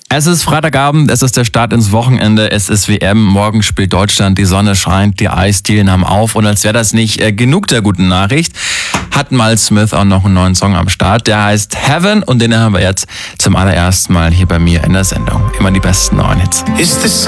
Es ist Freitagabend, es ist der Start ins Wochenende, es ist WM, morgen spielt Deutschland, die Sonne scheint, die Eisdielen haben auf und als wäre das nicht genug der guten Nachricht, hat Miles Smith auch noch einen neuen Song am Start, der heißt Heaven und den haben wir jetzt zum allerersten Mal hier bei mir in der Sendung. Immer die besten neuen Hits. It's the